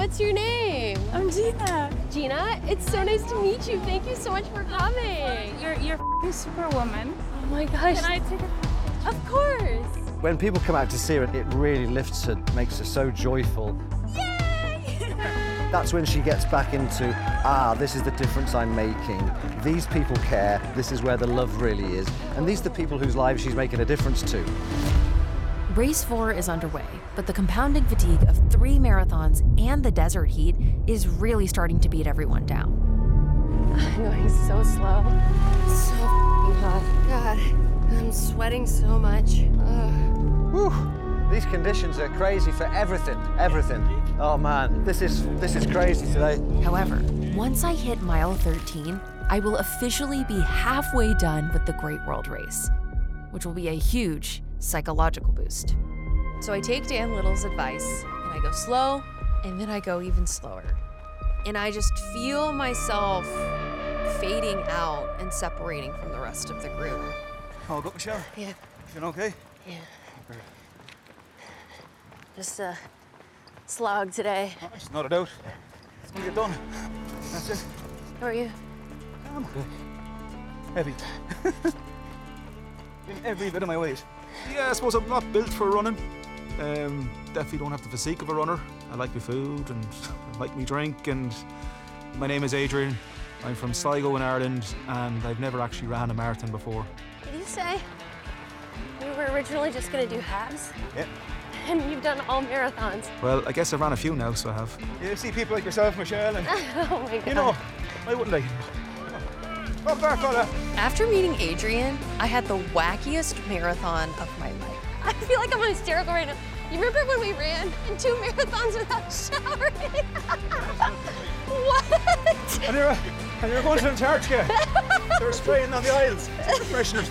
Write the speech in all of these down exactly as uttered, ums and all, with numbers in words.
what's your name? I'm Gina. Gina, it's so nice to meet you. Thank you so much for coming. You're you're f***ing superwoman. Oh my gosh. Can I take a... Of course. When people come out to see her, it really lifts her, makes her so joyful. Yay! That's when she gets back into, ah, this is the difference I'm making. These people care. This is where the love really is. And these are the people whose lives she's making a difference to. Race four is underway, but the compounding fatigue of three marathons and the desert heat is really starting to beat everyone down. I'm going so slow. So f***ing hot. God, I'm sweating so much. Ugh. Whew. These conditions are crazy for everything, everything. Oh man, this is, this is crazy today. However, once I hit mile thirteen, I will officially be halfway done with the Great World Race, which will be a huge psychological boost. So I take Dan Little's advice, and I go slow, and then I go even slower. And I just feel myself fading out and separating from the rest of the group. All good, Michelle? Yeah. You feeling okay? Yeah. Just a slog today. Nice, not a doubt. It's gonna get done. That's it. How are you? I'm okay. Heavy. In every bit of my weight. Yeah, I suppose I'm not built for running. Um, definitely don't have the physique of a runner. I like my food and I like me drink. And my name is Adrian. I'm from Sligo in Ireland, and I've never actually ran a marathon before. Did you say you were originally just gonna do halves? Yeah. And you've done all marathons. Well, I guess I've ran a few now, so I have. You see people like yourself, Michelle, and Oh my God. you know, I wouldn't like. Up there, fella. After meeting Adrian, I had the wackiest marathon of my life. I feel like I'm hysterical right now. You remember when we ran in two marathons without showering? What? And you're, and you're going to Antarctica. They're spraying on the aisles. Fresheners.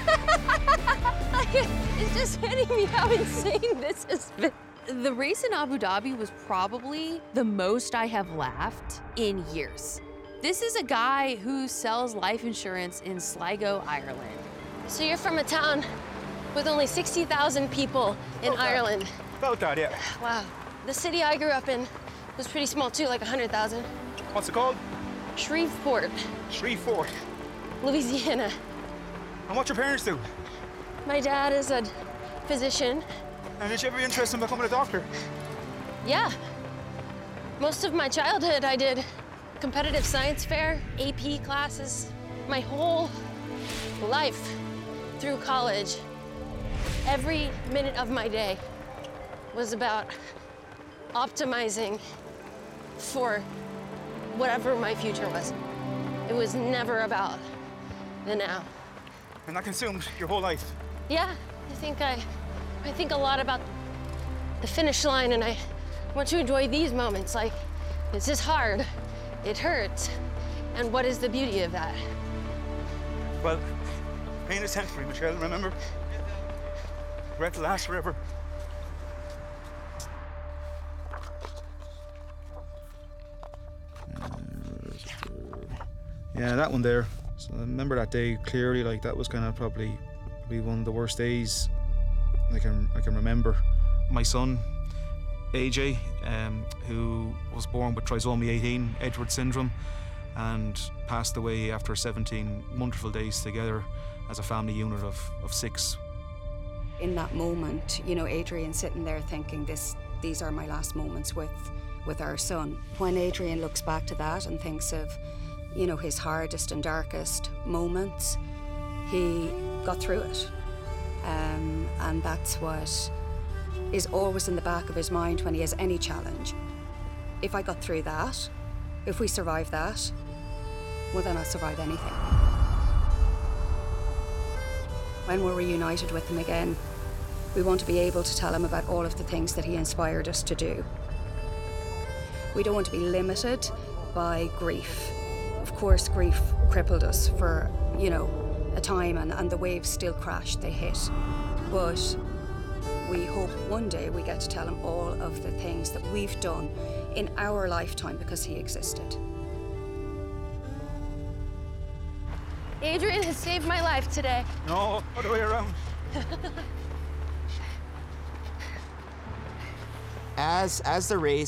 It's just hitting me how insane this has been. The race in Abu Dhabi was probably the most I have laughed in years. This is a guy who sells life insurance in Sligo, Ireland. So you're from a town with only sixty thousand people in About that. Ireland. About that, yeah. Wow. The city I grew up in was pretty small too, like one hundred thousand. What's it called? Shreveport, Shreveport. Louisiana. And what your parents do? My dad is a physician. And did you ever be interested in becoming a doctor? Yeah. Most of my childhood I did competitive science fair, A P classes. My whole life through college, every minute of my day was about optimizing for whatever my future was. It was never about the now. And that consumed your whole life? Yeah, I think I, I think a lot about the finish line, and I want to enjoy these moments. Like, this is hard, it hurts, and what is the beauty of that? Well, pain is temporary, Michelle, remember? Regret will last forever. Yeah, that one there. So I remember that day clearly. Like, that was kind of probably, probably one of the worst days I can I can remember. My son, A J, um, who was born with trisomy eighteen, Edwards syndrome, and passed away after seventeen wonderful days together as a family unit of, of six. In that moment, you know, Adrian sitting there thinking, this, these are my last moments with, with our son. When Adrian looks back to that and thinks of, you know, his hardest and darkest moments, he got through it. Um, and that's what is always in the back of his mind when he has any challenge. If I got through that, if we survive that, well, then I'll survive anything. When we're reunited with him again, we want to be able to tell him about all of the things that he inspired us to do. We don't want to be limited by grief. Of course, grief crippled us for, you know, a time, and, and the waves still crashed, they hit. But we hope one day we get to tell him all of the things that we've done in our lifetime because he existed. Adrian has saved my life today. No, other way around. As, as the race